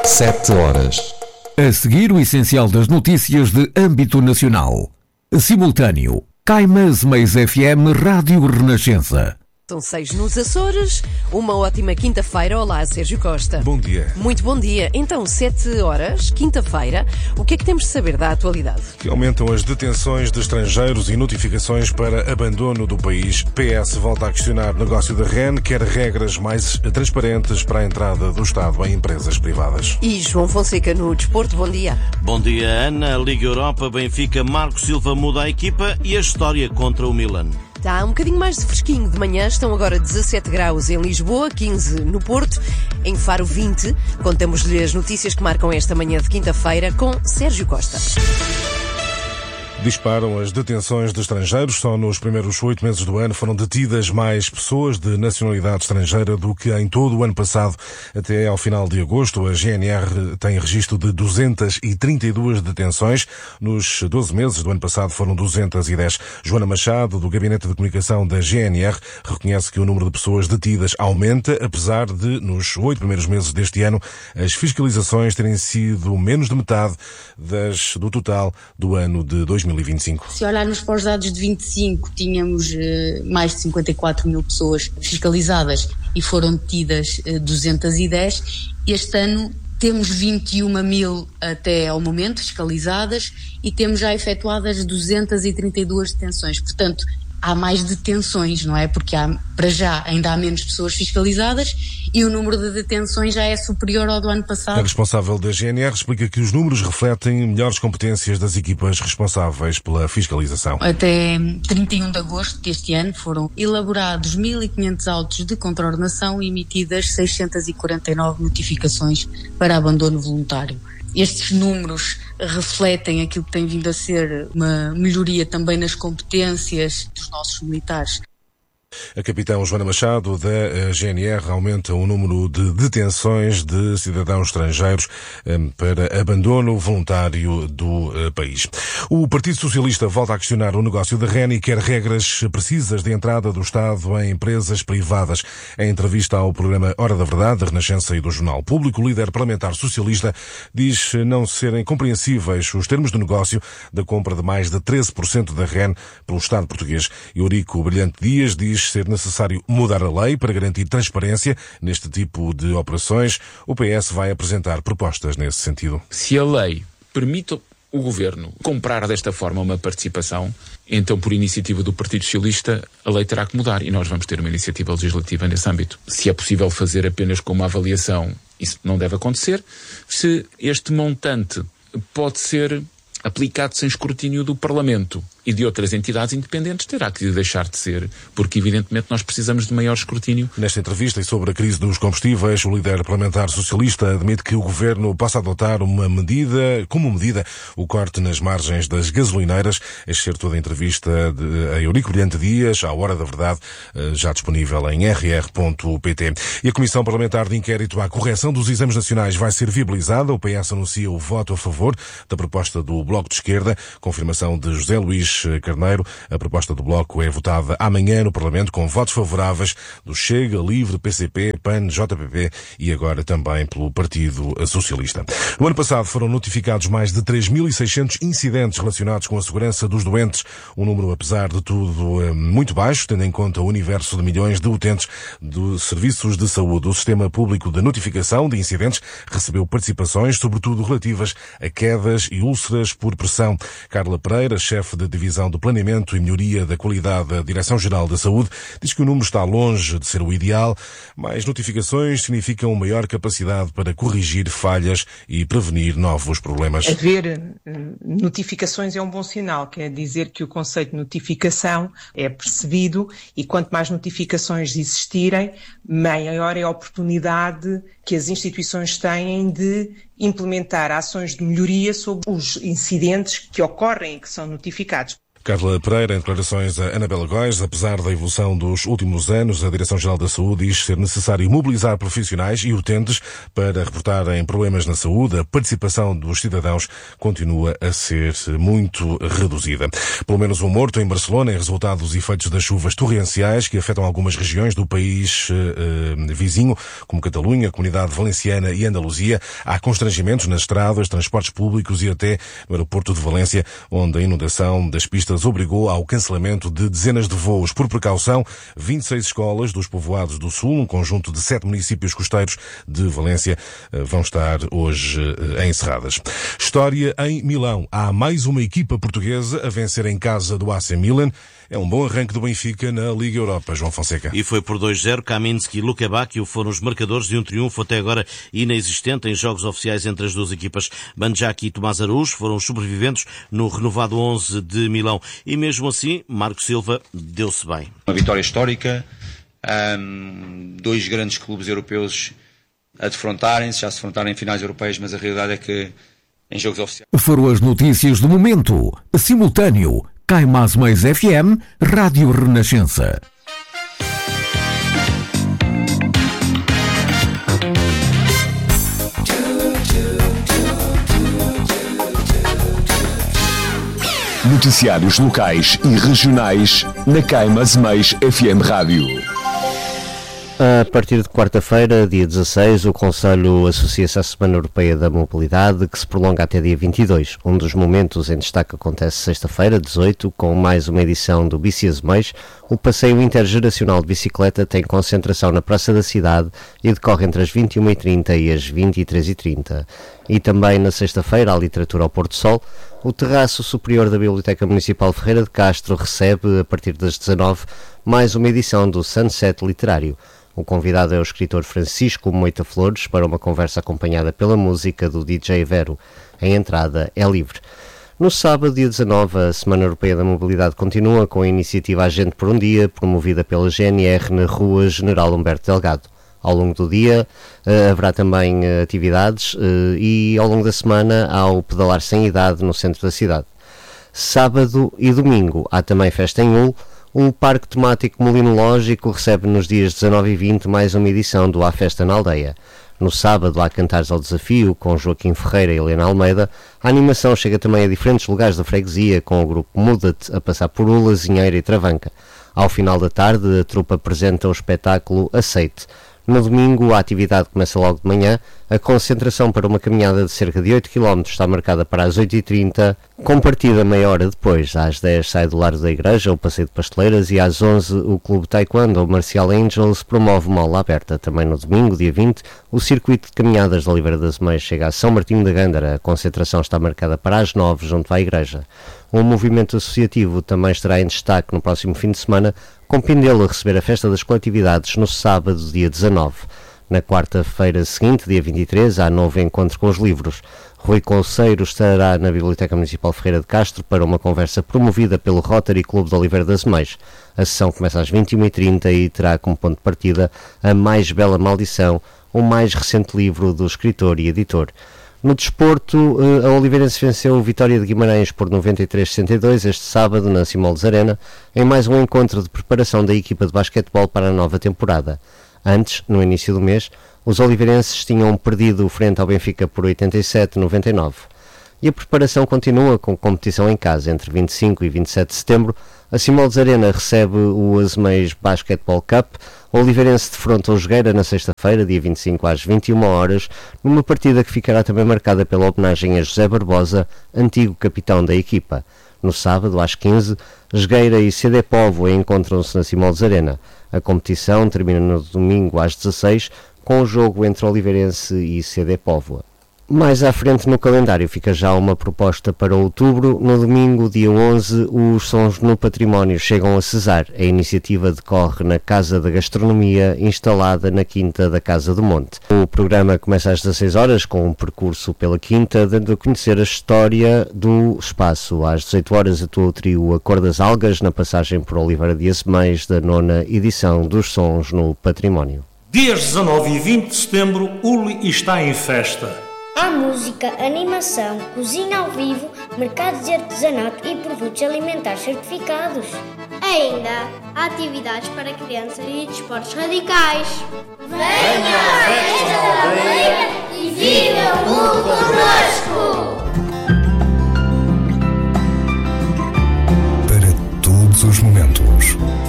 7h. A seguir, o essencial das notícias de âmbito nacional. Simultâneo. Caimãs Meias FM Rádio Renascença. São 6 nos Açores, uma ótima quinta-feira. Olá, Sérgio Costa. Bom dia. Muito bom dia. Então, 7h, quinta-feira, o que é que temos de saber da atualidade? Que aumentam as detenções de estrangeiros e notificações para abandono do país. PS volta a questionar negócio da REN, quer regras mais transparentes para a entrada do Estado em empresas privadas. E João Fonseca no desporto, bom dia. Bom dia, Ana. Liga Europa, Benfica, Marco Silva muda a equipa e a história contra o Milan. Está um bocadinho mais de fresquinho de manhã, estão agora 17 graus em Lisboa, 15 no Porto, em Faro 20. Contamos-lhe as notícias que marcam esta manhã de quinta-feira com Sérgio Costa. Disparam as detenções de estrangeiros. Só nos primeiros 8 meses do ano foram detidas mais pessoas de nacionalidade estrangeira do que em todo o ano passado. Até ao final de agosto, a GNR tem registro de 232 detenções. Nos 12 meses do ano passado foram 210. Joana Machado, do Gabinete de Comunicação da GNR, reconhece que o número de pessoas detidas aumenta, apesar de, nos 8 primeiros meses deste ano, as fiscalizações terem sido menos de metade do total do ano de 2025. Se olharmos para os dados de 25, tínhamos mais de 54 mil pessoas fiscalizadas e foram detidas 210. Este ano temos 21 mil até ao momento fiscalizadas e temos já efetuadas 232 detenções. Portanto, há mais detenções, não é? Porque para já ainda há menos pessoas fiscalizadas e o número de detenções já é superior ao do ano passado. A responsável da GNR explica que os números refletem melhores competências das equipas responsáveis pela fiscalização. Até 31 de agosto deste ano foram elaborados 1.500 autos de contraordenação e emitidas 649 notificações para abandono voluntário. Estes números refletem aquilo que tem vindo a ser uma melhoria também nas competências dos nossos militares. A capitão Joana Machado, da GNR, aumenta o número de detenções de cidadãos estrangeiros para abandono voluntário do país. O Partido Socialista volta a questionar o negócio da REN e quer regras precisas de entrada do Estado em empresas privadas. Em entrevista ao programa Hora da Verdade, da Renascença e do Jornal Público, o líder parlamentar socialista diz não serem compreensíveis os termos de negócio da compra de mais de 13% da REN pelo Estado português. Eurico Brilhante Dias diz ser necessário mudar a lei para garantir transparência neste tipo de operações. O PS vai apresentar propostas nesse sentido. Se a lei permite o Governo comprar desta forma uma participação, então, por iniciativa do Partido Socialista, a lei terá que mudar e nós vamos ter uma iniciativa legislativa nesse âmbito. Se é possível fazer apenas com uma avaliação, isso não deve acontecer. Se este montante pode ser aplicado sem escrutínio do Parlamento e de outras entidades independentes, terá que deixar de ser, porque evidentemente nós precisamos de maior escrutínio. Nesta entrevista e sobre a crise dos combustíveis, o líder parlamentar socialista admite que o Governo possa adotar como medida, o corte nas margens das gasolineiras. Excerto da entrevista a Eurico Brilhante Dias, à Hora da Verdade, já disponível em rr.pt. E a Comissão Parlamentar de Inquérito à Correção dos Exames Nacionais vai ser viabilizada. O PS anuncia o voto a favor da proposta do Bloco de Esquerda, confirmação de José Luís Carneiro. A proposta do Bloco é votada amanhã no Parlamento com votos favoráveis do Chega, Livre, PCP, PAN, JPP e agora também pelo Partido Socialista. No ano passado foram notificados mais de 3.600 incidentes relacionados com a segurança dos doentes. Um número, apesar de tudo, muito baixo, tendo em conta o universo de milhões de utentes dos serviços de saúde. O Sistema Público de Notificação de Incidentes recebeu participações, sobretudo relativas a quedas e úlceras por pressão. Carla Pereira, chefe de Divisão do Planeamento e Melhoria da Qualidade da Direção-Geral da Saúde, diz que o número está longe de ser o ideal. Mais notificações significam maior capacidade para corrigir falhas e prevenir novos problemas. Haver notificações é um bom sinal, quer dizer que o conceito de notificação é percebido e quanto mais notificações existirem, maior é a oportunidade que as instituições têm de implementar ações de melhoria sobre os incidentes que ocorrem e que são notificados. Carla Pereira, em declarações a Anabela Góes, apesar da evolução dos últimos anos, a Direção-Geral da Saúde diz ser necessário mobilizar profissionais e utentes para reportarem problemas na saúde. A participação dos cidadãos continua a ser muito reduzida. Pelo menos um morto em Barcelona em resultado dos efeitos das chuvas torrenciais que afetam algumas regiões do país vizinho, como Catalunha, Comunidade Valenciana e Andaluzia. Há constrangimentos nas estradas, transportes públicos e até no aeroporto de Valência, onde a inundação das pistas obrigou ao cancelamento de dezenas de voos. Por precaução, 26 escolas dos povoados do Sul, um conjunto de 7 municípios costeiros de Valência, vão estar hoje encerradas. História em Milão. Há mais uma equipa portuguesa a vencer em casa do AC Milan. É um bom arranque do Benfica na Liga Europa, João Fonseca. E foi por 2-0. Kaminski e Luka Bacchio foram os marcadores de um triunfo até agora inexistente em jogos oficiais entre as duas equipas. Banjaki e Tomás Araújo foram os sobreviventes no renovado 11 de Milão. E mesmo assim, Marco Silva deu-se bem. Uma vitória histórica, dois grandes clubes europeus a defrontarem-se, já se defrontaram em finais europeias, mas a realidade é que em jogos oficiais... Foram as notícias do momento. Simultâneo. Cai Mais Mais FM, Rádio Renascença. Noticiários locais e regionais na Cai Mais Mais FM Rádio. A partir de quarta-feira, dia 16, o Conselho associa-se à Semana Europeia da Mobilidade, que se prolonga até dia 22. Um dos momentos em destaque acontece sexta-feira, 18, com mais uma edição do Bici Azemais. O passeio intergeracional de bicicleta tem concentração na Praça da Cidade e decorre entre as 21h30 e as 23h30. E também na sexta-feira, a Literatura ao Pôr do Sol. O terraço superior da Biblioteca Municipal Ferreira de Castro recebe, a partir das 19, mais uma edição do Sunset Literário. O convidado é o escritor Francisco Moita Flores para uma conversa acompanhada pela música do DJ Vero. A entrada é livre. No sábado, dia 19, a Semana Europeia da Mobilidade continua com a iniciativa Agente por um Dia, promovida pela GNR na Rua General Humberto Delgado. Ao longo do dia haverá também atividades e ao longo da semana há o Pedalar Sem Idade no centro da cidade. Sábado e domingo há também festa em Hull. O Parque Temático Molinológico recebe nos dias 19 e 20 mais uma edição do A Festa na Aldeia. No sábado há Cantares ao Desafio com Joaquim Ferreira e Helena Almeida. A animação chega também a diferentes lugares da freguesia com o grupo Muda-te a passar por Ula, Zinheira e Travanca. Ao final da tarde a trupe apresenta o espetáculo Aceite. No domingo, a atividade começa logo de manhã. A concentração para uma caminhada de cerca de 8 km está marcada para as 8h30, com partida meia hora depois. Às 10 sai do Largo da Igreja o Passeio de Pasteleiras e às 11 o Clube Taekwondo, o Marcial Angels, promove uma aula aberta. Também no domingo, dia 20, o circuito de caminhadas da Oliveira das Meias chega a São Martinho da Gândara. A concentração está marcada para as 9 junto à Igreja. Um movimento associativo também estará em destaque no próximo fim de semana, com Pindelo a receber a Festa das Coletividades no sábado, dia 19. Na quarta-feira seguinte, dia 23, há novo encontro com os livros. Rui Conceiro estará na Biblioteca Municipal Ferreira de Castro para uma conversa promovida pelo Rotary Clube de Oliveira das Meias. A sessão começa às 21h30 e terá como ponto de partida A Mais Bela Maldição, o mais recente livro do escritor e editor. No desporto, a Oliveirense venceu o Vitória de Guimarães por 93-62 este sábado na Simoldes Arena, em mais um encontro de preparação da equipa de basquetebol para a nova temporada. Antes, no início do mês, os oliveirenses tinham perdido frente ao Benfica por 87-99. E a preparação continua com competição em casa. Entre 25 e 27 de setembro, a Simoldes Arena recebe o Azemais Basketball Cup. O Oliveirense defronta o Jogueira na sexta-feira, dia 25 às 21 horas, numa partida que ficará também marcada pela homenagem a José Barbosa, antigo capitão da equipa. No sábado, às 15, Jogueira e CD Póvoa encontram-se na Simoldes Arena. A competição termina no domingo às 16, com o jogo entre Oliveirense e CD Póvoa. Mais à frente no calendário fica já uma proposta para outubro. No domingo, dia 11, os Sons no Património chegam a Cesar. A iniciativa decorre na Casa da Gastronomia, instalada na Quinta da Casa do Monte. O programa começa às 16 horas com um percurso pela Quinta, dando a conhecer a história do espaço. Às 18 horas atua o trio A Cor das Algas, na passagem por Oliveira de Azemais, da 9ª edição dos Sons no Património. Dias 19 e 20 de setembro, Uli está em festa. Há música, animação, cozinha ao vivo, mercados de artesanato e produtos alimentares certificados. Ainda há atividades para crianças e desportos radicais. Venha à Festa da Aldeia e viva o mundo connosco! Para todos os momentos.